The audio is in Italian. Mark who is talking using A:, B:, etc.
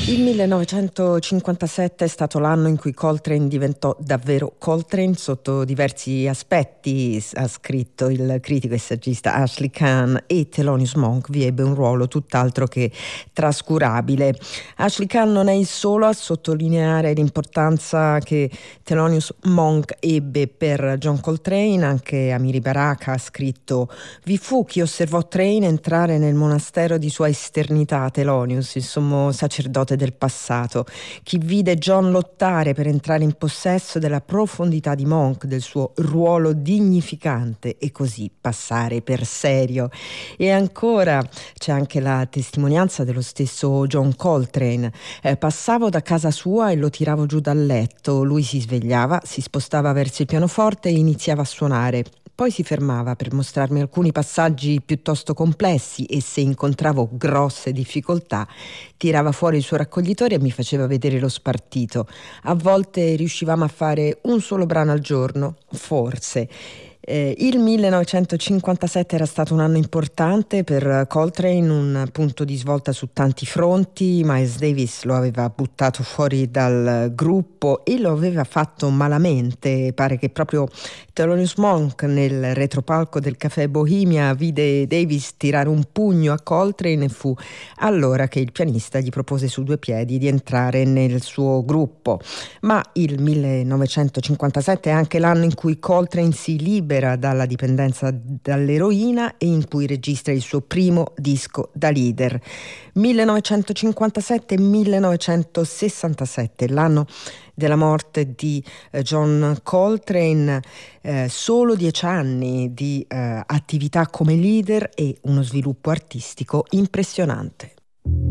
A: Il 1957 è stato l'anno in cui Coltrane diventò davvero Coltrane sotto diversi aspetti, ha scritto il critico e saggista Ashley Kahn, e Thelonious Monk vi ebbe un ruolo tutt'altro che trascurabile. Ashley Kahn non è il solo a sottolineare l'importanza che Thelonious Monk ebbe per John Coltrane. Anche Amiri Baraka ha scritto: vi fu chi osservò Train entrare nel monastero di sua esternità, Thelonious, il sommo sacerdote del passato, chi vide John lottare per entrare in possesso della profondità di Monk, del suo ruolo dignificante, e così passare per serio. E ancora c'è anche la testimonianza dello stesso John Coltrane. Passavo da casa sua e lo tiravo giù dal letto, lui si svegliava, si spostava verso il pianoforte e iniziava a suonare. Poi si fermava per mostrarmi alcuni passaggi piuttosto complessi e, se incontravo grosse difficoltà, tirava fuori il suo raccoglitore e mi faceva vedere lo spartito. A volte riuscivamo a fare un solo brano al giorno, forse. Il 1957 era stato un anno importante per Coltrane, un punto di svolta su tanti fronti. Miles Davis lo aveva buttato fuori dal gruppo e lo aveva fatto malamente. Pare che proprio Thelonious Monk, nel retropalco del Caffè Bohemia, vide Davis tirare un pugno a Coltrane e fu allora che il pianista gli propose su due piedi di entrare nel suo gruppo. Ma il 1957 è anche l'anno in cui Coltrane si libera dalla dipendenza dall'eroina e in cui registra il suo primo disco da leader. 1957-1967, l'anno della morte di John Coltrane. Solo 10 anni di attività come leader e uno sviluppo artistico impressionante.